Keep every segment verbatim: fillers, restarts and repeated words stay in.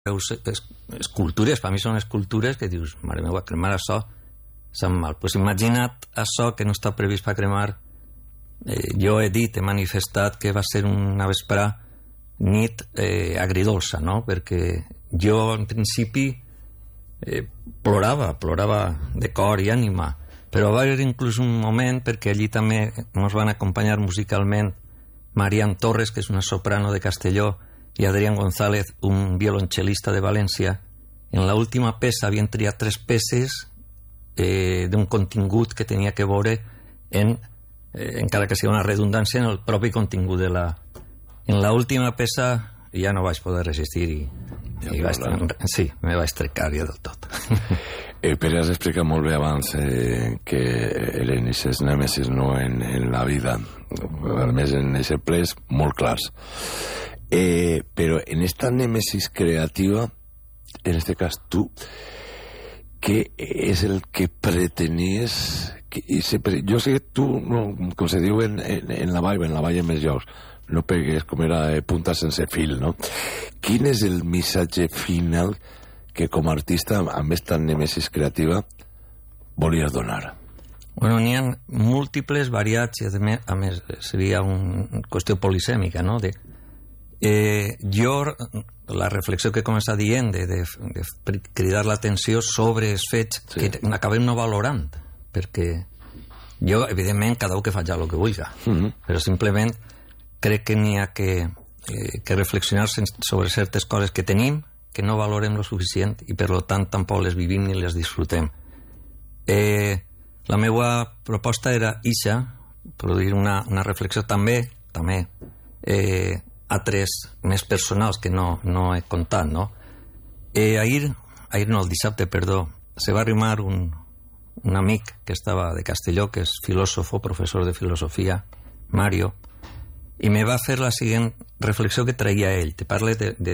veus escultures, per mi són escultures que dius, mare meva, cremar això se'm mal. Pues imagina't això que no està previst per cremar. Eh, jo he dit, he manifestat que va ser una vesprà nit eh, agridolça, no? Perquè jo en principi eh, plorava, plorava de cor i ànima, però va haver inclús un moment, perquè allí també ens van acompanyar musicalment Marian Torres, que és una soprano de Castelló, i Adrián González, un violoncel·lista de València. En l'última peça havien triat tres peces eh, d'un contingut que tenia que veure en, eh, encara que sigui una redundància, en el propi contingut de la... En l'última peça ja no vaig poder resistir i, ja i vaig, sí, me vaig trencar ja del tot. Eh, Pere, has explicat molt bé abans eh, que l'inici és nèmesis no en, en la vida, a més en aquests plens molt clars. Eh, però en esta némesis creativa, en este cas tú, ¿qué es el que pretenies? Que, y se, yo sé que tú, no, com se diu en, en, en la vall, en la vall en més llocs, no pegues com era eh, punta sense fil, no? Quin és el missatge final que com a artista, amb esta némesis creativa, volies donar? Bueno, n'hi ha múltiples, variats, i a més, a més seria una qüestió polisèmica, no? De, eh, jo, la reflexió que comença dient de, de, de cridar l'atenció sobre els fets sí. que acabem no valorant, perquè jo, evidentment, cada un que faig el que vulgui, mm-hmm. però simplement crec que n'hi ha que, eh, que reflexionar sobre certes coses que tenim, que no valorem lo suficient i per tant tampoc les vivim ni les disfrutem. Eh, la meva proposta era ixa, produir una, una reflexió també, també eh, a tres més personals que no, no he contat, no? Eh, ahir, ahir no, el dissabte, perdó, se va arrimar un, un amic que estava de Castelló, que és filòsofo, professor de filosofia, Mario, i me va fer la següent reflexió que traia ell. Te parle de, de...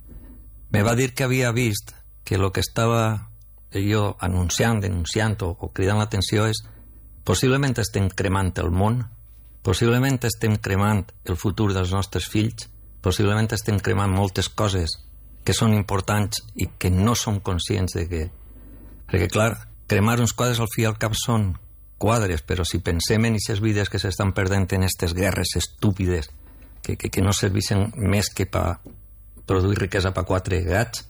Me va dir que havia vist que el que estava jo anunciant, denunciant o, o cridant l'atenció és possiblement estem cremant el món, possiblement estem cremant el futur dels nostres fills, possiblement estem cremant moltes coses que són importants i que no som conscients de que... Perquè, clar, cremar uns quadres al fi al cap són quadres, però si pensem en aquestes vides que s'estan perdent en aquestes guerres estúpides que, que, que no serveixen més que per produir riquesa per quatre gats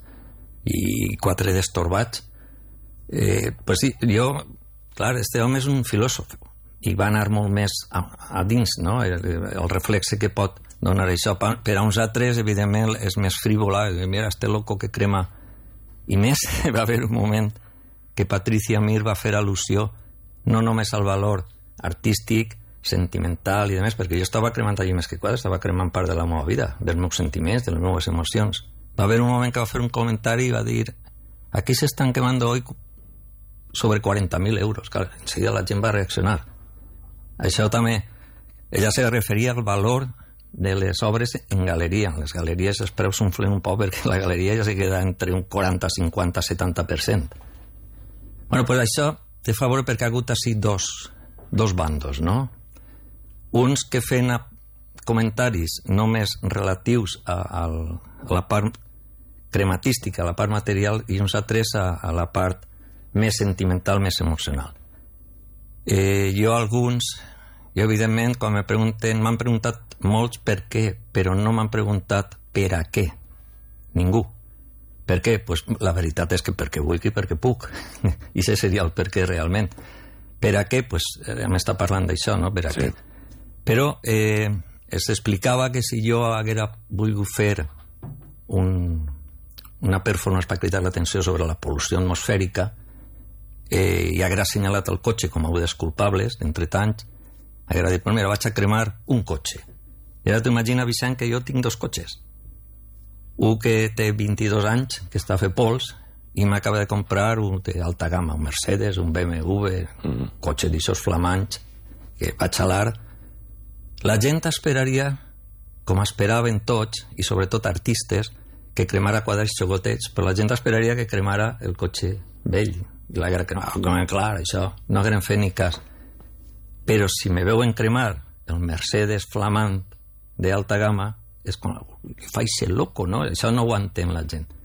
i quatre destorbats, eh, pues sí, jo, clar, este home és un filòsof i va anar molt més a, a dins, no? El, el reflexe que pot donar això. Per a uns altres, evidentment, és més frívola. Mira, este loco que crema. I més, va haver un moment que Patricia Mir va fer al·lusió no només al valor artístic, sentimental i demés, perquè jo estava cremant allí més que quadres, estava cremant part de la meva vida, dels meus sentiments, de les meves emocions. Va haver un moment que va fer un comentari i va dir aquí s'estan quemando hoy sobre quaranta mil euros. Clar, enseguida la gent va reaccionar. Això també, ella se referia al valor de les obres en galeria. En les galeries els preus s'unflen un poc perquè la galeria ja se queda entre un quaranta, cinquanta, setanta per cent. Bueno, pues això té favor perquè ha hagut així dos, dos bandos, no? Uns que feien comentaris només relatius a, a, a la part crematística, a la part material, i uns altres a, a la part més sentimental, més emocional. Eh, jo alguns, jo evidentment, quan me pregunten, m'han preguntat molts per què, però no m'han preguntat per a què. Ningú. Per què? Pues la veritat és que perquè vull i perquè puc. I això seria el per què realment. Per a què? Pues m'està parlant d'això, no? Per a sí. què? Però eh, s'explicava que si jo haguera volgut fer un, una performance per cridar l'atenció sobre la pol·lució atmosfèrica eh, i haguera assenyalat el cotxe com a un dels culpables d'entre tants, haguera dit, mira, vaig a cremar un cotxe. I ara t'imagina, Vicent, que jo tinc dos cotxes. Un que té vint-i-dos anys, que està a fer pols, i m'acaba de comprar un d'alta gamma, un Mercedes, un B M W, un cotxe d'aixòs flamanys, que vaig a l'art. La gent esperaria, com esperaven tots, i sobretot artistes, que cremara quadres xocotets, però la gent esperaria que cremara el cotxe vell. I la guerra que no, clar, això no hagueren fet ni cas. Però si me veuen cremar el Mercedes flamant d'alta gamma, és com, fa ese loco, no? Això no ho entén la gent.